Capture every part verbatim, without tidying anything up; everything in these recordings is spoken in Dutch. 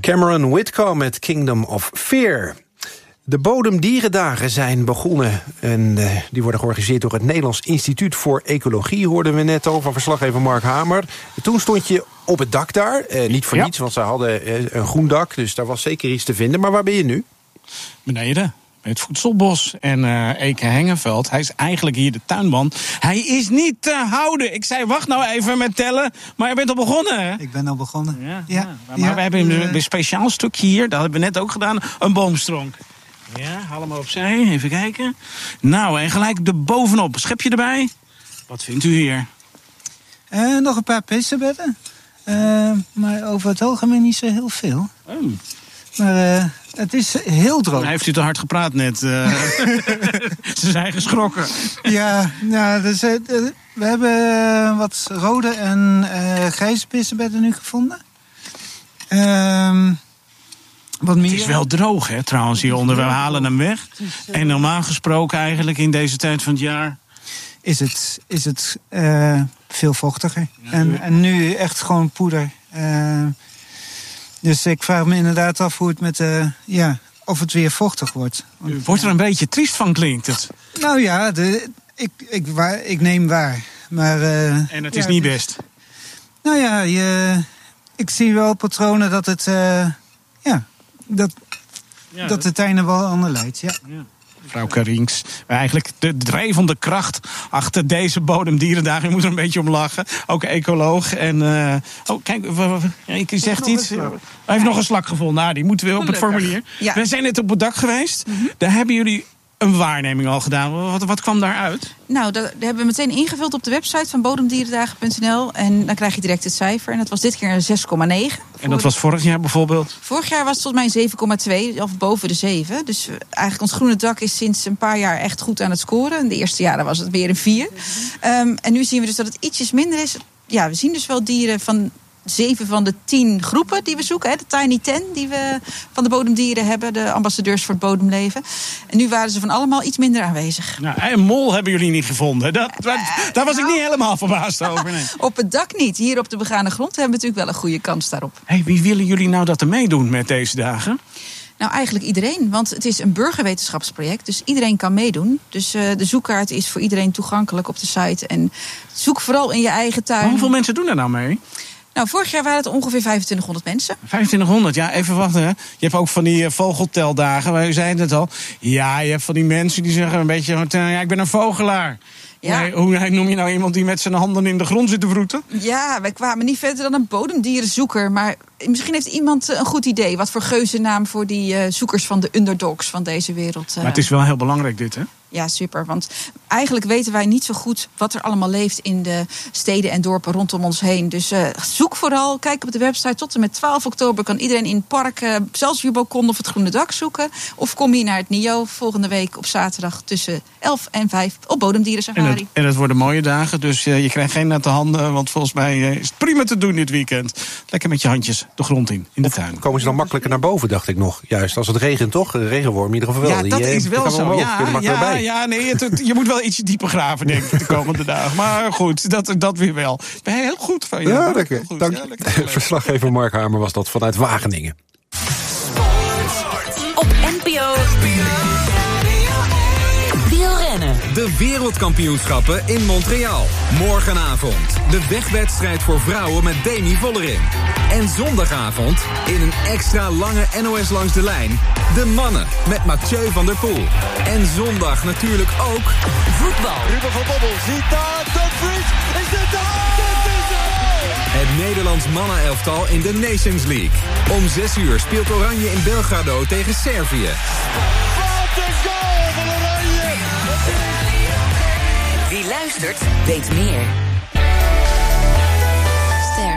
Cameron Whitcomb met Kingdom of Fear. De Bodemdierendagen zijn begonnen en uh, die worden georganiseerd door het Nederlands Instituut voor Ecologie, hoorden we net over van verslaggever Mark Hamer. Toen stond je op het dak daar, uh, niet voor ja. niets, want ze hadden uh, een groen dak, dus daar was zeker iets te vinden. Maar waar ben je nu? Beneden. Het voedselbos en uh, Eke Hengeveld. Hij is eigenlijk hier de tuinman. Hij is niet te houden. Ik zei, wacht nou even met tellen. Maar je bent al begonnen, hè? Ik ben al begonnen. Ja, ja. ja. Maar ja. we hebben een, een speciaal stukje hier. Dat hebben we net ook gedaan. Een boomstronk. Ja, haal hem maar opzij. Even kijken. Nou, en gelijk er bovenop. Schepje erbij. Wat vindt u hier? Uh, nog een paar pissenbedden. Uh, maar over het algemeen niet zo heel veel. Oh. Maar uh, het is heel droog. Dan heeft u te hard gepraat net. Uh, ze zijn geschrokken. Ja, nou, dus, uh, we hebben uh, wat rode en uh, grijze pissenbedden nu gevonden. Uh, wat meer. Het is wel droog, hè, trouwens, hieronder. We halen hem weg. Is, uh, en normaal gesproken eigenlijk in deze tijd van het jaar is het, is het uh, veel vochtiger. Ja, en, en nu echt gewoon poeder. Uh, Dus ik vraag me inderdaad af hoe het met uh, ja, of het weer vochtig wordt. U wordt er een beetje triest van, klinkt het. Nou ja, de, ik, ik, waar, ik neem waar. Maar, uh, en het is ja, niet best? Nou ja, je, ik zie wel patronen dat het, uh, ja, dat, ja, dat de tuin wel onder leidt. Ja. Ja. Mevrouw Karinks, eigenlijk de drijvende kracht achter deze Bodemdierendagen. Je moet er een beetje om lachen. Ook ecoloog. En, uh, oh, kijk, ik zegt iets. Hij heeft nog een slak gevonden. Nou, die moeten we op het formulier. Ja. We zijn net op het dak geweest. Mm-hmm. Daar hebben jullie een waarneming al gedaan. Wat, wat kwam daaruit? Nou, dat hebben we meteen ingevuld op de website van bodemdierendagen punt n l. En dan krijg je direct het cijfer. En dat was dit keer een zes komma negen. En dat was vorig jaar bijvoorbeeld? Vorig jaar was het volgens mij een zeven komma twee, of boven de zeven. Dus eigenlijk ons groene dak is sinds een paar jaar echt goed aan het scoren. In de eerste jaren was het weer een vier. Um, en nu zien we dus dat het ietsjes minder is. Ja, we zien dus wel dieren van zeven van de tien groepen die we zoeken. Hè, de Tiny Ten die we van de bodemdieren hebben. De ambassadeurs voor het bodemleven. En nu waren ze van allemaal iets minder aanwezig. Nou, een mol hebben jullie niet gevonden. Dat, dat, daar was ik niet helemaal verbaasd over. Nee. Op het dak niet. Hier op de begane grond hebben we natuurlijk wel een goede kans daarop. Hey, wie willen jullie nou dat er meedoen met deze dagen? Nou, eigenlijk iedereen, want het is een burgerwetenschapsproject, dus iedereen kan meedoen. Dus uh, de zoekkaart is voor iedereen toegankelijk op de site. En zoek vooral in je eigen tuin. Maar hoeveel mensen doen er nou mee? Nou, vorig jaar waren het ongeveer vijfentwintighonderd mensen. vijfentwintighonderd, ja, even wachten. Hè. Je hebt ook van die uh, vogelteldagen, waar u zei het al. Ja, je hebt van die mensen die zeggen een beetje, ja, ik ben een vogelaar. Ja. Nee, hoe noem je nou iemand die met zijn handen in de grond zit te vroeten? Ja, wij kwamen niet verder dan een bodemdierenzoeker. Maar misschien heeft iemand een goed idee. Wat voor geuzennaam voor die uh, zoekers van de underdogs van deze wereld. Uh... Maar het is wel heel belangrijk dit, hè? Ja, super. Want eigenlijk weten wij niet zo goed wat er allemaal leeft in de steden en dorpen rondom ons heen. Dus uh, zoek vooral, kijk op de website. Tot en met twaalf oktober kan iedereen in het park, uh, zelfs op je balkon of het groene dak zoeken. Of kom hier naar het N I O volgende week op zaterdag tussen elf en vijf op Bodemdieren Safari. En het, en het worden mooie dagen, dus uh, je krijgt geen natte handen. Want volgens mij uh, is het prima te doen dit weekend. Lekker met je handjes de grond in, in de of tuin. Komen ze dan makkelijker naar boven, dacht ik nog. Juist, als het regent toch? De regenworm in ieder geval wel. Ja, dat die, is wel zo. Omhoog, ja, ja, ja, nee, het, het, je moet wel iets dieper graven, denk ik, de komende dagen. Maar goed, dat, dat weer wel. Ben je heel goed van je. Ja, lekker. Goed. Dank. Ja, lekker. Verslaggever Mark Hamer was dat vanuit Wageningen. Op N P O Wielrennen. De wereldkampioenschappen in Montreal. Morgenavond de wegwedstrijd voor vrouwen met Demi Vollering. En zondagavond in een extra lange N O S Langs de Lijn de mannen met Mathieu van der Poel. En zondag natuurlijk ook voetbal. Ruben van Bommel ziet daar Dumfries. Is dit daar? Dit is het! Het Nederlands mannenelftal in de Nations League. Om zes uur speelt Oranje in Belgrado tegen Servië. Wat een goal van Oranje! Wie luistert, weet meer. Ster.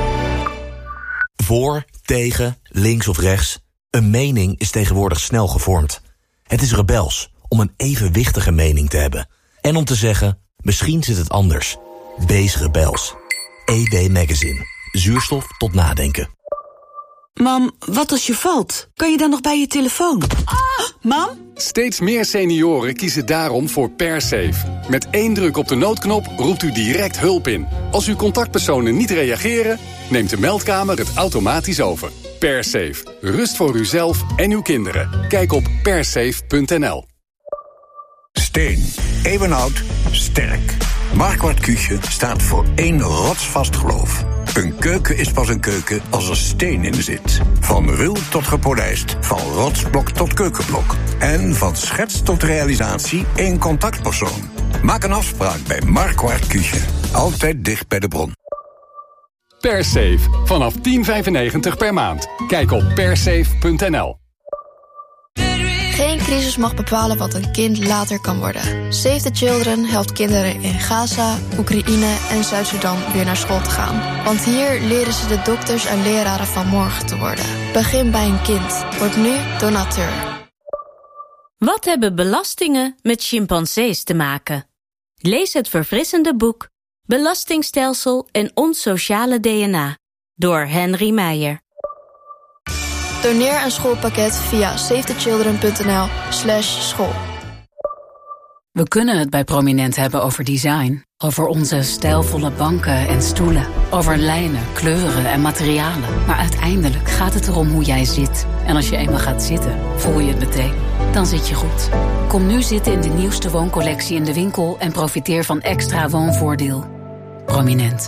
Voor, tegen, links of rechts. Een mening is tegenwoordig snel gevormd. Het is rebels om een evenwichtige mening te hebben. En om te zeggen, misschien zit het anders. Wees rebels. E W Magazine. Zuurstof tot nadenken. Mam, wat als je valt? Kan je dan nog bij je telefoon? Ah, mam? Steeds meer senioren kiezen daarom voor PerSafe. Met één druk op de noodknop roept u direct hulp in. Als uw contactpersonen niet reageren, neemt de meldkamer het automatisch over. PerSafe. Rust voor uzelf en uw kinderen. Kijk op persafe punt n l. Steen. Eeuwenoud. Sterk. Marquardt Küche staat voor één rotsvast geloof. Een keuken is pas een keuken als er steen in zit. Van ruw tot gepolijst, van rotsblok tot keukenblok. En van schets tot realisatie één contactpersoon. Maak een afspraak bij Marquardt Küche. Altijd dicht bij de bron. PerSafe. Vanaf tien vijfennegentig per maand. Kijk op persafe punt n l. Geen crisis mag bepalen wat een kind later kan worden. Save the Children helpt kinderen in Gaza, Oekraïne en Zuid-Sudan weer naar school te gaan. Want hier leren ze de dokters en leraren van morgen te worden. Begin bij een kind. Word nu donateur. Wat hebben belastingen met chimpansees te maken? Lees het verfrissende boek Belastingstelsel en ons sociale D N A door Henry Meijer. Doneer een schoolpakket via savethechildren punt n l slash school. We kunnen het bij Prominent hebben over design. Over onze stijlvolle banken en stoelen. Over lijnen, kleuren en materialen. Maar uiteindelijk gaat het erom hoe jij zit. En als je eenmaal gaat zitten, voel je het meteen. Dan zit je goed. Kom nu zitten in de nieuwste wooncollectie in de winkel en profiteer van extra woonvoordeel. Prominent.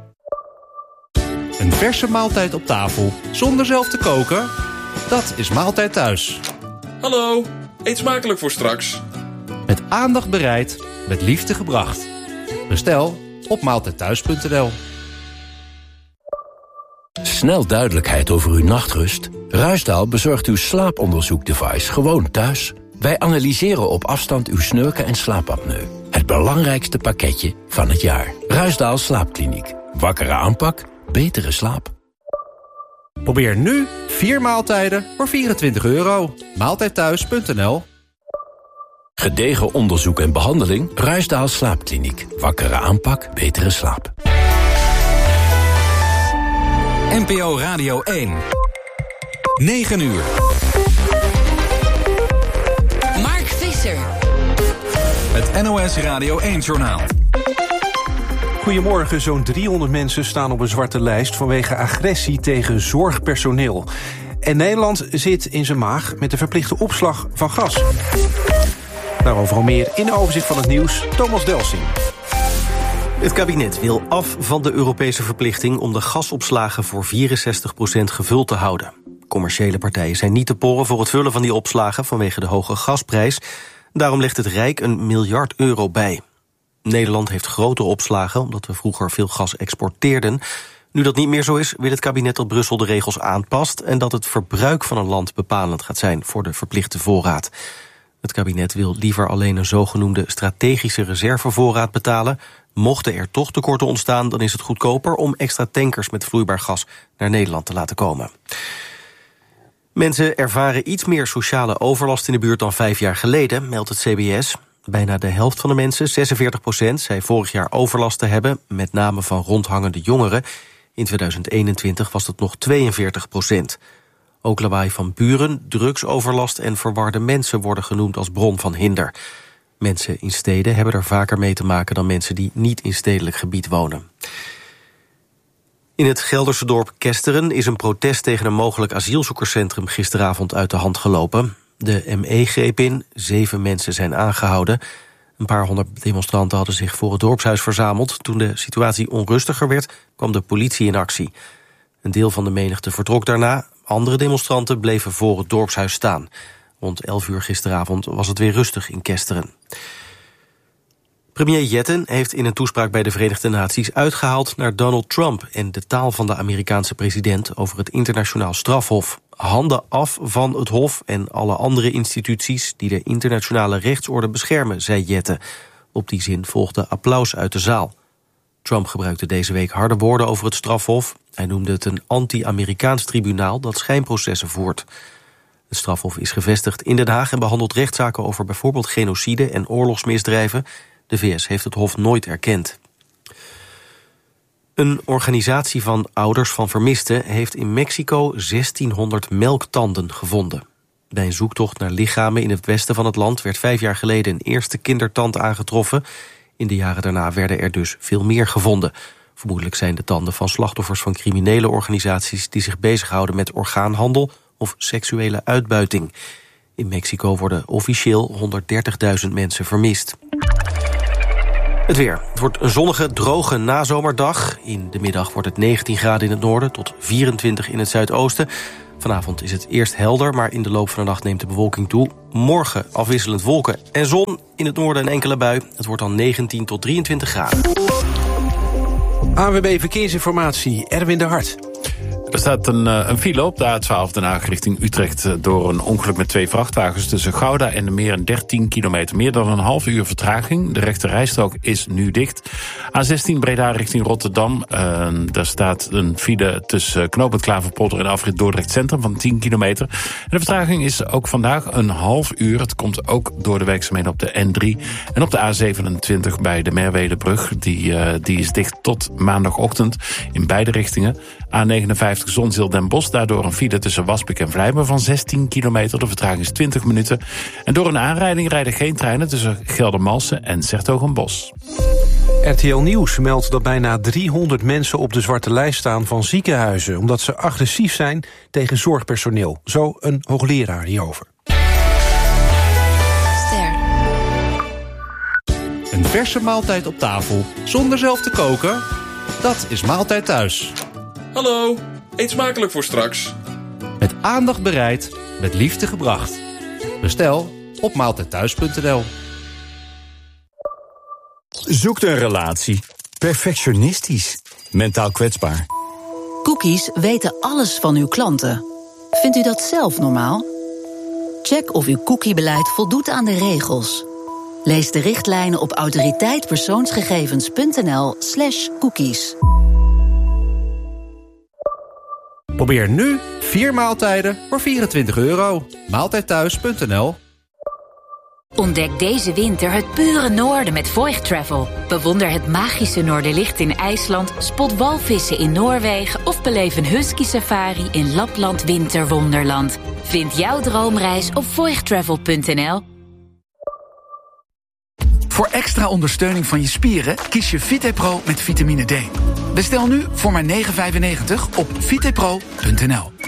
Een verse maaltijd op tafel, zonder zelf te koken? Dat is Maaltijd Thuis. Hallo, eet smakelijk voor straks. Met aandacht bereid, met liefde gebracht. Bestel op maaltijdthuis punt n l. Snel duidelijkheid over uw nachtrust? Ruisdael bezorgt uw slaaponderzoekdevice gewoon thuis. Wij analyseren op afstand uw snurken en slaapapneu. Het belangrijkste pakketje van het jaar. Ruisdael Slaapkliniek. Wakkere aanpak, betere slaap. Probeer nu vier maaltijden voor vierentwintig euro. maaltijdthuis punt n l. Gedegen onderzoek en behandeling. Ruisdael Slaapkliniek. Wakkere aanpak, betere slaap. N P O Radio één. negen uur. Mark Visser. Het N O S Radio één-journaal. Goedemorgen, zo'n driehonderd mensen staan op een zwarte lijst vanwege agressie tegen zorgpersoneel. En Nederland zit in zijn maag met de verplichte opslag van gas. Daarover al meer in de overzicht van het nieuws. Thomas Delsing. Het kabinet wil af van de Europese verplichting om de gasopslagen voor vierenzestig procent gevuld te houden. Commerciële partijen zijn niet te porren voor het vullen van die opslagen vanwege de hoge gasprijs. Daarom legt het Rijk een miljard euro bij. Nederland heeft grote opslagen omdat we vroeger veel gas exporteerden. Nu dat niet meer zo is, wil het kabinet dat Brussel de regels aanpast en dat het verbruik van een land bepalend gaat zijn voor de verplichte voorraad. Het kabinet wil liever alleen een zogenoemde strategische reservevoorraad betalen. Mochten er toch tekorten ontstaan, dan is het goedkoper om extra tankers met vloeibaar gas naar Nederland te laten komen. Mensen ervaren iets meer sociale overlast in de buurt dan vijf jaar geleden, meldt het C B S. Bijna de helft van de mensen, zesenveertig procent, zei vorig jaar overlast te hebben, met name van rondhangende jongeren. In tweeduizend eenentwintig was dat nog tweeënveertig procent. Ook lawaai van buren, drugsoverlast en verwarde mensen worden genoemd als bron van hinder. Mensen in steden hebben er vaker mee te maken dan mensen die niet in stedelijk gebied wonen. In het Gelderse dorp Kesteren is een protest tegen een mogelijk asielzoekerscentrum gisteravond uit de hand gelopen. De M E greep in, zeven mensen zijn aangehouden. Een paar honderd demonstranten hadden zich voor het dorpshuis verzameld. Toen de situatie onrustiger werd, kwam de politie in actie. Een deel van de menigte vertrok daarna. Andere demonstranten bleven voor het dorpshuis staan. Rond elf uur gisteravond was het weer rustig in Kesteren. Premier Jetten heeft in een toespraak bij de Verenigde Naties uitgehaald naar Donald Trump en de taal van de Amerikaanse president over het internationaal strafhof. Handen af van het hof en alle andere instituties die de internationale rechtsorde beschermen, zei Jetten. Op die zin volgde applaus uit de zaal. Trump gebruikte deze week harde woorden over het strafhof. Hij noemde het een anti-Amerikaans tribunaal dat schijnprocessen voert. Het strafhof is gevestigd in Den Haag en behandelt rechtszaken over bijvoorbeeld genocide en oorlogsmisdrijven. De V S heeft het hof nooit erkend. Een organisatie van ouders van vermisten heeft in Mexico zestienhonderd melktanden gevonden. Bij een zoektocht naar lichamen in het westen van het land werd vijf jaar geleden een eerste kindertand aangetroffen. In de jaren daarna werden er dus veel meer gevonden. Vermoedelijk zijn de tanden van slachtoffers van criminele organisaties die zich bezighouden met orgaanhandel of seksuele uitbuiting. In Mexico worden officieel honderddertigduizend mensen vermist. Het weer. Het wordt een zonnige, droge nazomerdag. In de middag wordt het negentien graden in het noorden tot vierentwintig in het zuidoosten. Vanavond is het eerst helder, maar in de loop van de nacht neemt de bewolking toe. Morgen afwisselend wolken en zon. In het noorden een enkele bui. Het wordt dan negentien tot drieëntwintig graden. A W B Verkeersinformatie, Erwin de Hart. Er staat een, een file op de A twaalf Den Haag richting Utrecht door een ongeluk met twee vrachtwagens tussen Gouda en de Meer, dertien kilometer. Meer dan een half uur vertraging. De rechte rijstrook is nu dicht. A zestien Breda richting Rotterdam. Uh, daar staat een file tussen knooppunt Klaverpolder en afrit Dordrecht Centrum van tien kilometer. En de vertraging is ook vandaag een half uur. Het komt ook door de werkzaamheden op de N drie. En op de A zevenentwintig bij de Merwedebrug. Die, uh, die is dicht tot maandagochtend in beide richtingen. A negenenvijftig Zonzeel Den Bosch, daardoor een file tussen Waspik en Vlijmen van zestien kilometer. De vertraging is twintig minuten. En door een aanrijding rijden geen treinen tussen Geldermalsen en 's-Hertogenbosch. R T L Nieuws meldt dat bijna driehonderd mensen op de zwarte lijst staan van ziekenhuizen, omdat ze agressief zijn tegen zorgpersoneel. Zo een hoogleraar hierover. Ster. Een verse maaltijd op tafel, zonder zelf te koken? Dat is Maaltijd Thuis. Hallo, eet smakelijk voor straks. Met aandacht bereid, met liefde gebracht. Bestel op maaltijdthuis punt n l. Zoekt een relatie. Perfectionistisch. Mentaal kwetsbaar. Cookies weten alles van uw klanten. Vindt u dat zelf normaal? Check of uw cookiebeleid voldoet aan de regels. Lees de richtlijnen op autoriteitpersoonsgegevens punt n l slash cookies. Probeer nu vier maaltijden voor vierentwintig euro. maaltijdthuis punt n l. Ontdek deze winter het pure noorden met Voigt Travel. Bewonder het magische Noorderlicht in IJsland, spot walvissen in Noorwegen of beleef een husky safari in Lapland Winterwonderland. Vind jouw droomreis op voigt travel punt n l. Voor extra ondersteuning van je spieren kies je VitePro met vitamine D. Bestel nu voor maar negen vijfennegentig op vitepro punt n l.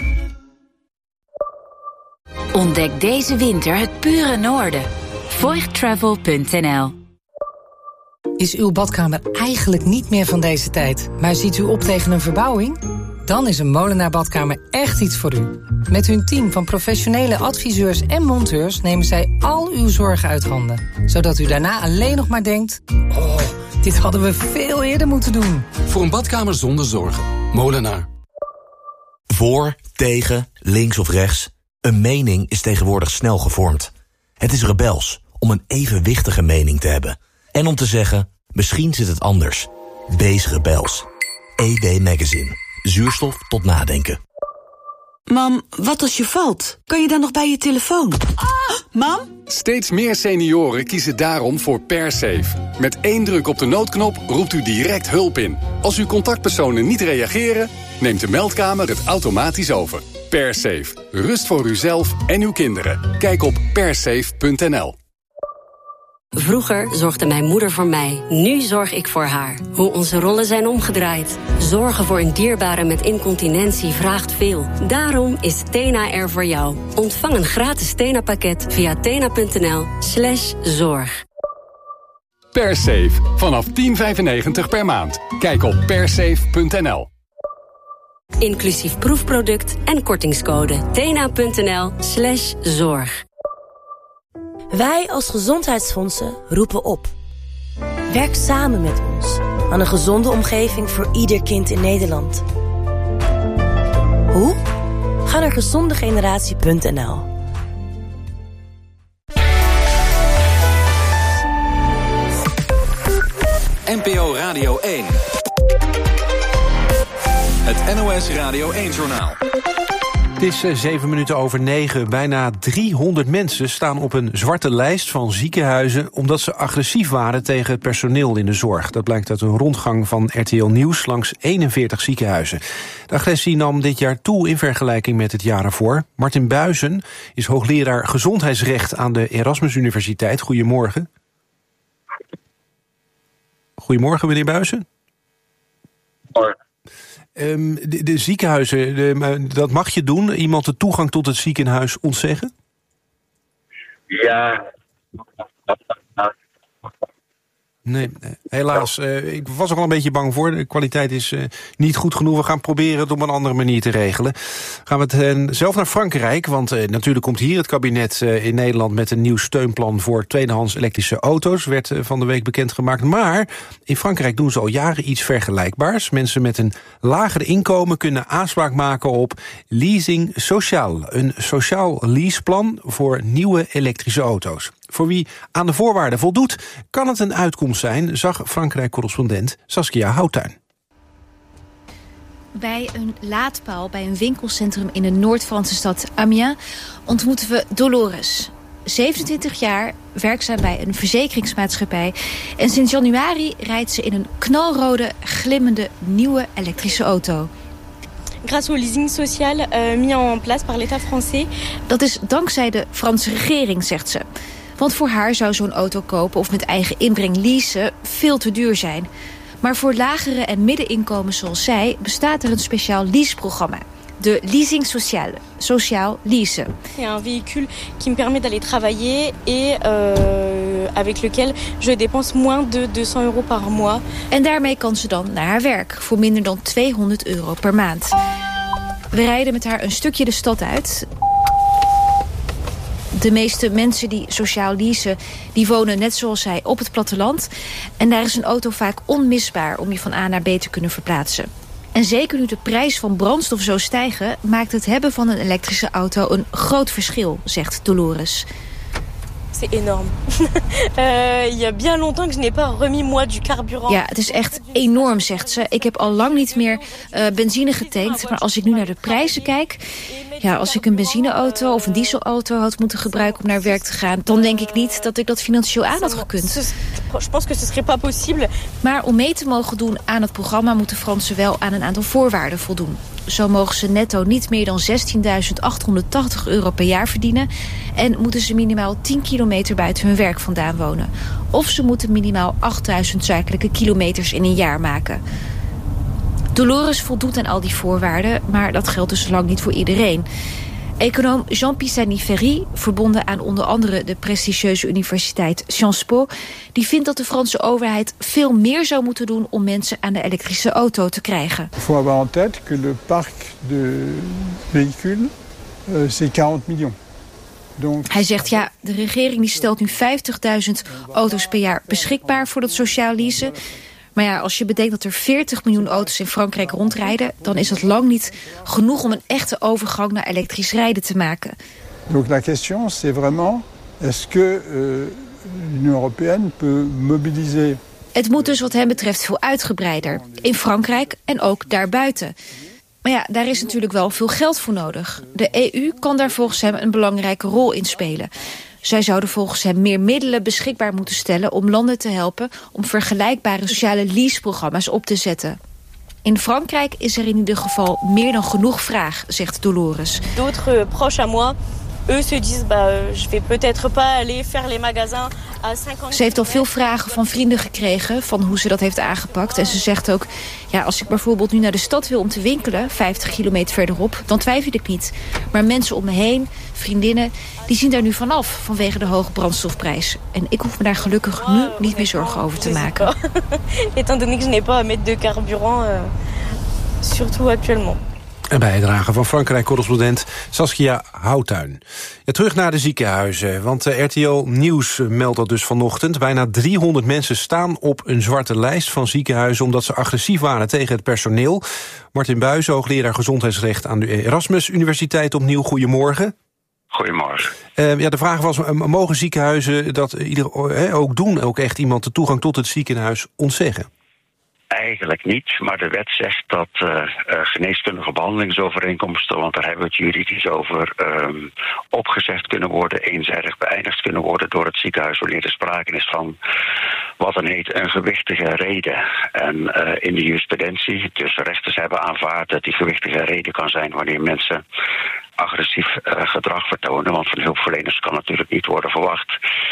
Ontdek deze winter het pure noorden. voigt travel punt n l. Is uw badkamer eigenlijk niet meer van deze tijd, maar ziet u op tegen een verbouwing? Dan is een Molenaar Badkamer echt iets voor u. Met hun team van professionele adviseurs en monteurs nemen zij al uw zorgen uit handen. Zodat u daarna alleen nog maar denkt: oh, dit hadden we veel eerder moeten doen. Voor een badkamer zonder zorgen. Molenaar. Voor, tegen, links of rechts. Een mening is tegenwoordig snel gevormd. Het is rebels om een evenwichtige mening te hebben. En om te zeggen, misschien zit het anders. Wees rebels. E B Magazine. Zuurstof tot nadenken. Mam, wat als je valt? Kan je dan nog bij je telefoon? Ah, mam? Steeds meer senioren kiezen daarom voor PerSafe. Met één druk op de noodknop roept u direct hulp in. Als uw contactpersonen niet reageren, neemt de meldkamer het automatisch over. PerSafe. Rust voor uzelf en uw kinderen. Kijk op persafe punt n l. Vroeger zorgde mijn moeder voor mij. Nu zorg ik voor haar. Hoe onze rollen zijn omgedraaid. Zorgen voor een dierbare met incontinentie vraagt veel. Daarom is Tena er voor jou. Ontvang een gratis Tena-pakket via tena punt n l slash zorg. PerSafe. Vanaf tien vijfennegentig per maand. Kijk op persafe punt n l. Inclusief proefproduct en kortingscode. tena punt n l slash zorg. Wij als gezondheidsfondsen roepen op. Werk samen met ons aan een gezonde omgeving voor ieder kind in Nederland. Hoe? Ga naar gezondegeneratie punt n l. N P O Radio één. Het N O S Radio één-journaal. Het is uh, zeven minuten over negen. Bijna driehonderd mensen staan op een zwarte lijst van ziekenhuizen omdat ze agressief waren tegen het personeel in de zorg. Dat blijkt uit een rondgang van R T L Nieuws langs eenenveertig ziekenhuizen. De agressie nam dit jaar toe in vergelijking met het jaar ervoor. Martin Buijsen is hoogleraar gezondheidsrecht aan de Erasmus Universiteit. Goedemorgen. Goedemorgen, meneer Buijsen. Um, de, de ziekenhuizen, de, dat mag je doen? Iemand de toegang tot het ziekenhuis ontzeggen? Ja. Nee, helaas. Uh, ik was er al een beetje bang voor. De kwaliteit is uh, niet goed genoeg. We gaan proberen het op een andere manier te regelen. Gaan we het uh, zelf naar Frankrijk. Want uh, natuurlijk komt hier het kabinet uh, in Nederland met een nieuw steunplan voor tweedehands elektrische auto's. Werd uh, van de week bekendgemaakt. Maar in Frankrijk doen ze al jaren iets vergelijkbaars. Mensen met een lager inkomen kunnen aanspraak maken op leasing sociaal. Een sociaal leaseplan voor nieuwe elektrische auto's. Voor wie aan de voorwaarden voldoet, kan het een uitkomst zijn, zag Frankrijk-correspondent Saskia Houttuin. Bij een laadpaal bij een winkelcentrum in de Noord-Franse stad Amiens ontmoeten we Dolores. zevenentwintig jaar, werkzaam bij een verzekeringsmaatschappij. En sinds januari rijdt ze in een knalrode, glimmende, nieuwe elektrische auto. Grâce au leasing social uh, mis en place par l'État français. Dat is dankzij de Franse regering, zegt ze. Want voor haar zou zo'n auto kopen of met eigen inbreng leasen veel te duur zijn. Maar voor lagere en middeninkomens zoals zij bestaat er een speciaal leaseprogramma. De leasing sociale, sociaal leasen. C'est un véhicule qui me permet d'aller travailler et euh, avec lequel je dépense moins de tweehonderd euro par mois. En daarmee kan ze dan naar haar werk voor minder dan tweehonderd euro per maand. We rijden met haar een stukje de stad uit. De meeste mensen die sociaal leasen, die wonen net zoals zij op het platteland. En daar is een auto vaak onmisbaar om je van A naar B te kunnen verplaatsen. En zeker nu de prijs van brandstof zo stijgen, maakt het hebben van een elektrische auto een groot verschil, zegt Dolores. C'est énorme. uh, il y a bien longtemps que je n'ai pas remis moi du carburant. Ja, het is echt enorm, zegt ze. Ik heb al lang niet meer uh, benzine getankt. Maar als ik nu naar de prijzen kijk, ja, als ik een benzineauto of een dieselauto had moeten gebruiken om naar werk te gaan, dan denk ik niet dat ik dat financieel aan had gekund. Je pense que ce serait pas possible. Maar om mee te mogen doen aan het programma moeten Fransen wel aan een aantal voorwaarden voldoen. Zo mogen ze netto niet meer dan zestienduizend achthonderdtachtig euro per jaar verdienen. En moeten ze minimaal tien kilometer buiten hun werk vandaan wonen. Of ze moeten minimaal achtduizend zakelijke kilometers in een jaar maken. Dolores voldoet aan al die voorwaarden, maar dat geldt dus lang niet voor iedereen. Econoom Jean Pisani-Ferry, verbonden aan onder andere de prestigieuze universiteit Sciences Po, die vindt dat de Franse overheid veel meer zou moeten doen om mensen aan de elektrische auto te krijgen. Il faut avoir en tête que le parc de véhicules, euh, c'est quarante millions. Donc... Hij zegt ja, de regering die stelt nu vijftigduizend auto's per jaar beschikbaar voor dat sociaal leasen. Maar ja, als je bedenkt dat er veertig miljoen auto's in Frankrijk rondrijden, dan is dat lang niet genoeg om een echte overgang naar elektrisch rijden te maken. Donc la question c'est vraiment est-ce que euh, l'Union européenne peut mobiliser. Het moet dus wat hem betreft veel uitgebreider. In Frankrijk en ook daarbuiten. Maar ja, daar is natuurlijk wel veel geld voor nodig. De E U kan daar volgens hem een belangrijke rol in spelen. Zij zouden volgens hem meer middelen beschikbaar moeten stellen om landen te helpen om vergelijkbare sociale leaseprogramma's op te zetten. In Frankrijk is er in ieder geval meer dan genoeg vraag, zegt Dolores. D'autres proches à moi, eux se disent bah je vais peut-être pas aller faire les magasins à cinquante. Ze heeft al veel vragen van vrienden gekregen van hoe ze dat heeft aangepakt. En ze zegt ook, ja, als ik bijvoorbeeld nu naar de stad wil om te winkelen, vijftig kilometer verderop, dan twijfel ik niet. Maar mensen om me heen, vriendinnen, die zien daar nu vanaf vanwege de hoge brandstofprijs. En ik hoef me daar gelukkig nu niet meer zorgen over te maken. Étant donné que je n'ai pas à mettre de carburant, euh, surtout actuellement. Een bijdrage van Frankrijk-correspondent Saskia Houttuin. Ja, terug naar de ziekenhuizen, want R T L Nieuws meldt dat dus vanochtend. Bijna driehonderd mensen staan op een zwarte lijst van ziekenhuizen omdat ze agressief waren tegen het personeel. Martin Buijs, hoogleraar gezondheidsrecht aan de Erasmus Universiteit opnieuw. Goedemorgen. Goedemorgen. Uh, ja, de vraag was, mogen ziekenhuizen dat ieder, uh, ook doen, ook echt iemand de toegang tot het ziekenhuis ontzeggen? Eigenlijk niet, maar de wet zegt dat uh, uh, geneeskundige behandelingsovereenkomsten, want daar hebben we het juridisch over, um, opgezegd kunnen worden, eenzijdig beëindigd kunnen worden door het ziekenhuis wanneer er sprake is van wat dan heet een gewichtige reden. En uh, in de jurisprudentie, dus rechters hebben aanvaard dat die gewichtige reden kan zijn wanneer mensen agressief uh, gedrag vertonen, want van hulpverleners kan natuurlijk niet worden verwacht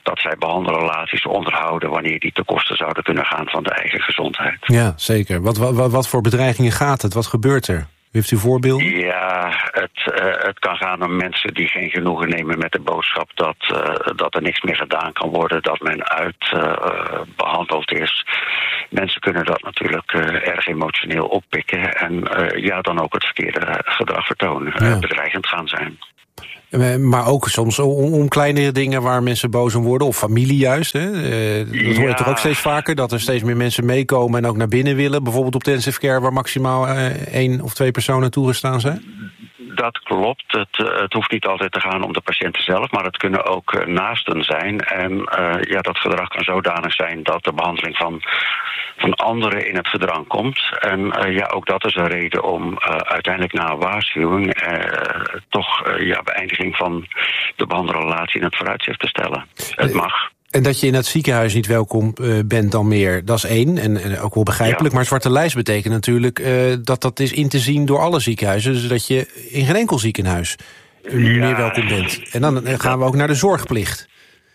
dat zij behandelrelaties onderhouden wanneer die ten koste zouden kunnen gaan van de eigen gezondheid. Ja, zeker. Wat, wat, wat voor bedreigingen gaat het? Wat gebeurt er? Heeft u voorbeelden? Ja, het, uh, het kan gaan om mensen die geen genoegen nemen met de boodschap dat, uh, dat er niks meer gedaan kan worden, dat men uitbehandeld uh, is. Mensen kunnen dat natuurlijk uh, erg emotioneel oppikken en uh, ja, dan ook het verkeerde gedrag vertonen, ja. uh, bedreigend gaan zijn. Maar ook soms om, om kleinere dingen waar mensen boos om worden, of familie juist. Hè? Uh, dat hoor je ja. toch ook steeds vaker, dat er steeds meer mensen meekomen en ook naar binnen willen. Bijvoorbeeld op de intensive care waar maximaal uh, één of twee personen toegestaan zijn. Dat klopt. Het, uh, het hoeft niet altijd te gaan om de patiënten zelf, maar het kunnen ook uh, naasten zijn. En uh, ja, dat gedrag kan zodanig zijn dat de behandeling van, van anderen in het gedrang komt. En uh, ja, ook dat is een reden om uh, uiteindelijk na een waarschuwing uh, toch uh, ja, beëindiging van de behandelrelatie in het vooruitzicht te stellen. Het mag. En dat je in het ziekenhuis niet welkom uh, bent dan meer, dat is één. En, en ook wel begrijpelijk. Ja. Maar zwarte lijst betekent natuurlijk uh, dat dat is in te zien door alle ziekenhuizen. Dus dat je in geen enkel ziekenhuis uh, ja. meer welkom bent. En dan uh, gaan we ook naar de zorgplicht.